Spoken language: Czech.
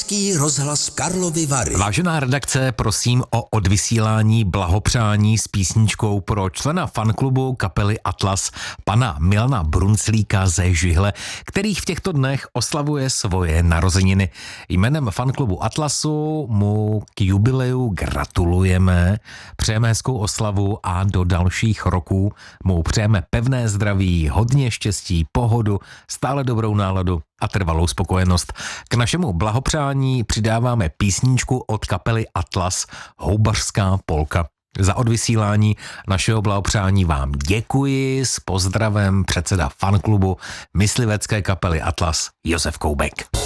Český rozhlas Karlovy Vary. Vážená redakce, prosím o odvysílání blahopřání s písničkou pro člena fanklubu kapely Atlas, pana Milana Brunclíka ze Žihle, který v těchto dnech oslavuje svoje narozeniny. Jménem fanklubu Atlasu mu k jubileu gratulujeme, přejeme hezkou oslavu a do dalších roků mu přejeme pevné zdraví, hodně štěstí, pohodu, stále dobrou náladu a trvalou spokojenost. K našemu blahopřání přidáváme písničku od kapely Atlas, Houbařská polka. Za odvysílání našeho blahopřání vám děkuji, s pozdravem předseda fanklubu myslivecké kapely Atlas Josef Koubek.